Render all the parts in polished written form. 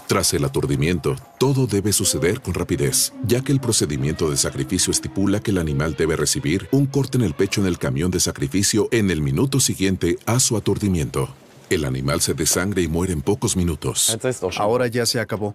Tras el aturdimiento, todo debe suceder con rapidez, ya que el procedimiento de sacrificio estipula que el animal debe recibir un corte en el pecho en el camión de sacrificio en el minuto siguiente a su aturdimiento. El animal se desangra y muere en pocos minutos. Ahora ya se acabó.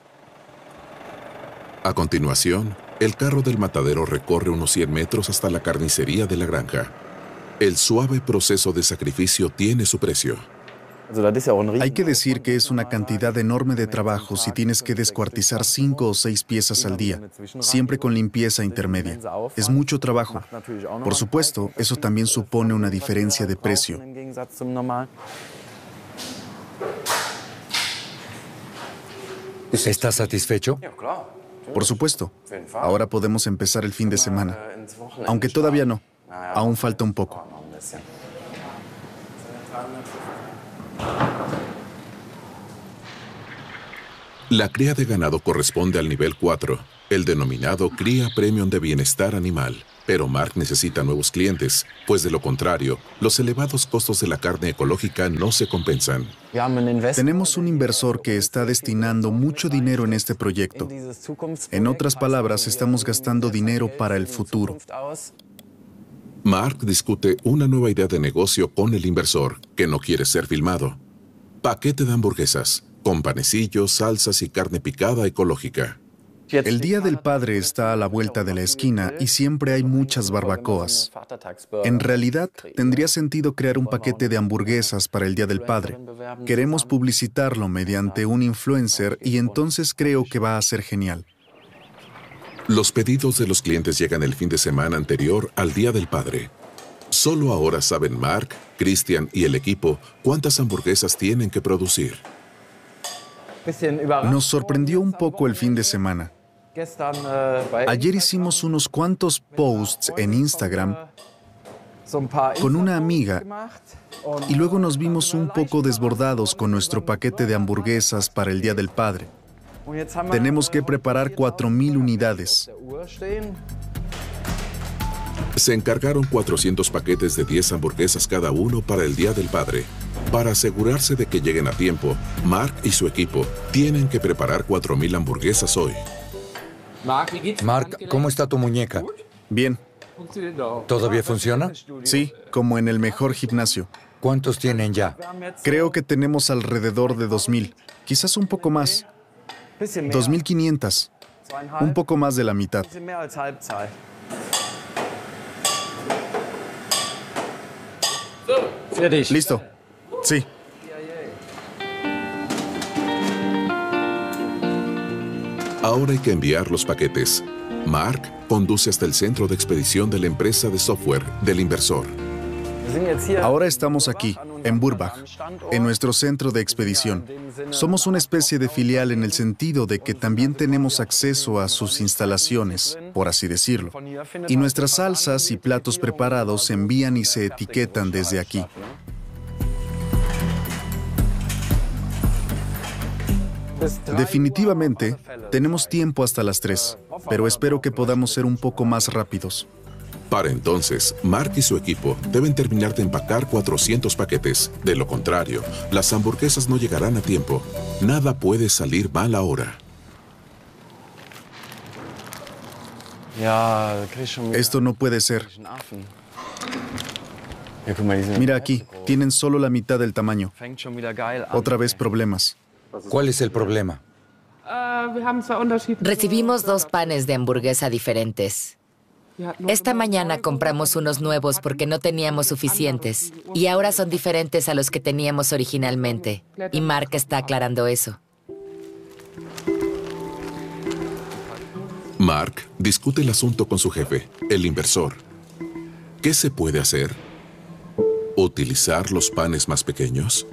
A continuación, el carro del matadero recorre unos 100 metros hasta la carnicería de la granja. El suave proceso de sacrificio tiene su precio. Hay que decir que es una cantidad enorme de trabajo si tienes que descuartizar 5 o 6 piezas al día, siempre con limpieza intermedia. Es mucho trabajo. Por supuesto, eso también supone una diferencia de precio. ¿Estás satisfecho? Por supuesto. Ahora podemos empezar el fin de semana. Aunque todavía no. Aún falta un poco. La cría de ganado corresponde al nivel 4, el denominado cría premium de bienestar animal. Pero Mark necesita nuevos clientes, pues de lo contrario, los elevados costos de la carne ecológica no se compensan. Tenemos un inversor que está destinando mucho dinero en este proyecto. En otras palabras, estamos gastando dinero para el futuro. Mark discute una nueva idea de negocio con el inversor, que no quiere ser filmado. Paquete de hamburguesas, con panecillos, salsas y carne picada ecológica. El Día del Padre está a la vuelta de la esquina y siempre hay muchas barbacoas. En realidad, tendría sentido crear un paquete de hamburguesas para el Día del Padre. Queremos publicitarlo mediante un influencer y entonces creo que va a ser genial. Los pedidos de los clientes llegan el fin de semana anterior al Día del Padre. Solo ahora saben Mark, Christian y el equipo cuántas hamburguesas tienen que producir. Nos sorprendió un poco el fin de semana. Ayer hicimos unos cuantos posts en Instagram con una amiga y luego nos vimos un poco desbordados con nuestro paquete de hamburguesas para el Día del Padre. Tenemos que preparar 4,000 unidades. Se encargaron 400 paquetes de 10 hamburguesas cada uno para el Día del Padre. Para asegurarse de que lleguen a tiempo, Mark y su equipo tienen que preparar 4,000 hamburguesas hoy. Mark, ¿cómo está tu muñeca? Bien. ¿Todavía funciona? Sí, como en el mejor gimnasio. ¿Cuántos tienen ya? Creo que tenemos alrededor de 2,000, quizás un poco más. 2,500, un poco más de la mitad. Listo. Sí. Ahora hay que enviar los paquetes. Mark conduce hasta el centro de expedición de la empresa de software del inversor. Ahora estamos aquí, en Burbach, en nuestro centro de expedición. Somos una especie de filial en el sentido de que también tenemos acceso a sus instalaciones, por así decirlo. Y nuestras salsas y platos preparados se envían y se etiquetan desde aquí. Definitivamente, tenemos tiempo hasta las 3, pero espero que podamos ser un poco más rápidos. Para entonces, Mark y su equipo deben terminar de empacar 400 paquetes. De lo contrario, las hamburguesas no llegarán a tiempo. Nada puede salir mal ahora. Esto no puede ser. Mira aquí, tienen solo la mitad del tamaño. Otra vez problemas. ¿Cuál es el problema? Recibimos 2 panes de hamburguesa diferentes. Esta mañana compramos unos nuevos porque no teníamos suficientes y ahora son diferentes a los que teníamos originalmente. Y Mark está aclarando eso. Mark discute el asunto con su jefe, el inversor. ¿Qué se puede hacer? ¿Utilizar los panes más pequeños?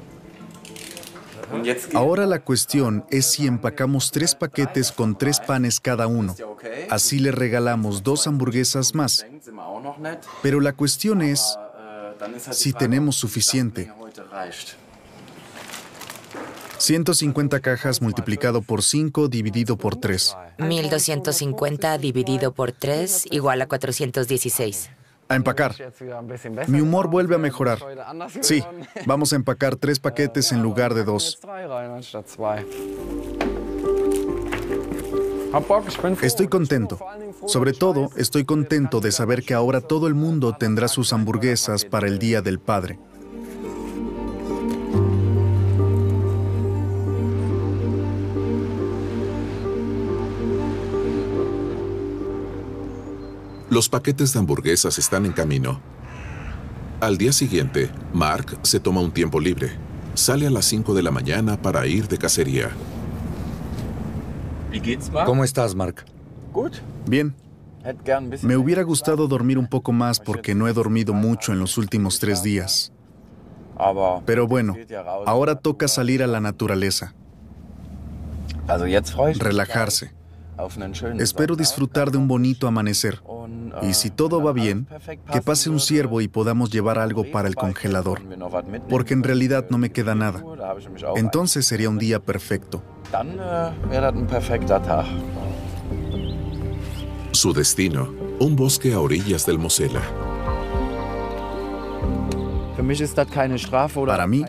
Ahora la cuestión es si empacamos 3 paquetes con 3 panes cada uno. Así le regalamos 2 hamburguesas más. Pero la cuestión es si tenemos suficiente. 150 cajas multiplicado por 5 dividido por 3. 1,250 dividido por 3 igual a 416. A empacar. Mi humor vuelve a mejorar. Sí, vamos a empacar 3 paquetes en lugar de 2. Estoy contento. Sobre todo, estoy contento de saber que ahora todo el mundo tendrá sus hamburguesas para el Día del Padre. Los paquetes de hamburguesas están en camino. Al día siguiente, Mark se toma un tiempo libre. Sale a las 5 de la mañana para ir de cacería. ¿Cómo estás, Mark? Bien. Me hubiera gustado dormir un poco más porque no he dormido mucho en los últimos 3 días. Pero bueno, ahora toca salir a la naturaleza. Relajarse. Espero disfrutar de un bonito amanecer. Y si todo va bien, que pase un ciervo y podamos llevar algo para el congelador. Porque en realidad no me queda nada. Entonces sería un día perfecto. Su destino, un bosque a orillas del Mosela. Para mí,